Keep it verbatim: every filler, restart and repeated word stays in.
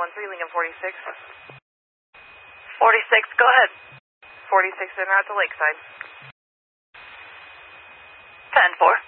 one three, Lincoln forty-six. forty-six, go ahead. forty-six en route to Lakeside. ten four.